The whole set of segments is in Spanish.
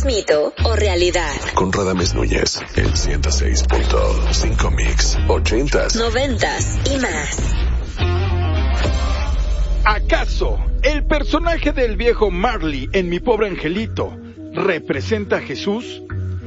¿Es mito o realidad? Con Radamés Núñez, el 106.5 Mix, 80s, 90s y más. ¿Acaso el personaje del viejo Marley en Mi Pobre Angelito representa a Jesús?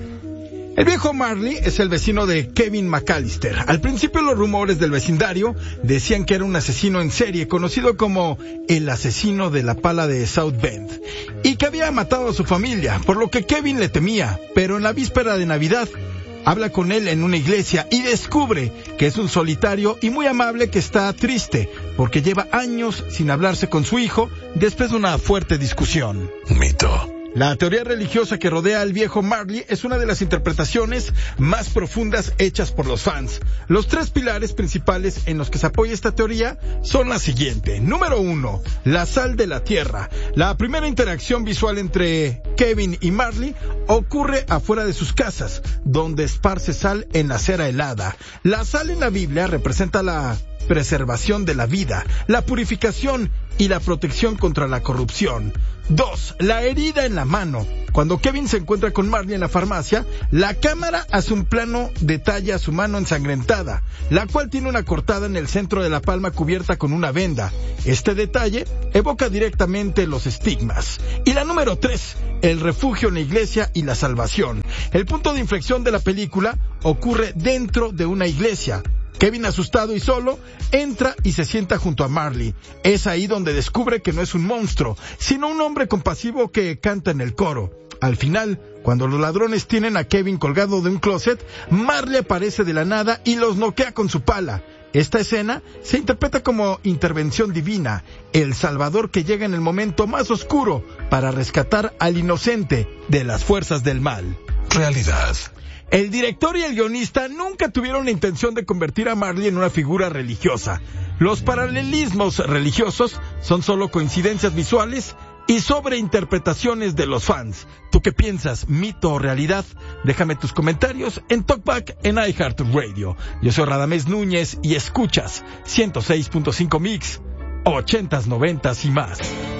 El viejo Marley es el vecino de Kevin McAllister. Al principio los rumores del vecindario decían que era un asesino en serie, conocido como el asesino de la pala de South Bend, y que había matado a su familia, por lo que Kevin le temía. Pero en la víspera de Navidad, habla con él en una iglesia y descubre que es un solitario y muy amable que está triste porque lleva años sin hablarse con su hijo después de una fuerte discusión. mito. La teoría religiosa que rodea al viejo Marley es una de las interpretaciones más profundas hechas por los fans. Los tres pilares principales en los que se apoya esta teoría son la siguiente. Número 1, la sal de la tierra. La primera interacción visual entre Kevin y Marley ocurre afuera de sus casas, donde esparce sal en la cera helada. La sal en la Biblia representa la preservación de la vida, la purificación y la protección contra la corrupción. 2. La herida en la mano. Cuando Kevin se encuentra con Marley en la farmacia, la cámara hace un plano detalle a su mano ensangrentada, la cual tiene una cortada en el centro de la palma cubierta con una venda. Este detalle evoca directamente los estigmas. Y la número 3, el refugio en la iglesia y la salvación. El punto de inflexión de la película ocurre dentro de una iglesia. Kevin, asustado y solo, entra y se sienta junto a Marley. Es ahí donde descubre que no es un monstruo, sino un hombre compasivo que canta en el coro. Al final, cuando los ladrones tienen a Kevin colgado de un closet, Marley aparece de la nada y los noquea con su pala. Esta escena se interpreta como intervención divina, el Salvador que llega en el momento más oscuro para rescatar al inocente de las fuerzas del mal. Realidad. El director y el guionista nunca tuvieron la intención de convertir a Marley en una figura religiosa. Los paralelismos religiosos son solo coincidencias visuales y sobreinterpretaciones de los fans. ¿Tú qué piensas, mito o realidad? Déjame tus comentarios en Talkback en iHeartRadio. Yo soy Radamés Núñez y escuchas 106.5 Mix, 80s, 90s y más.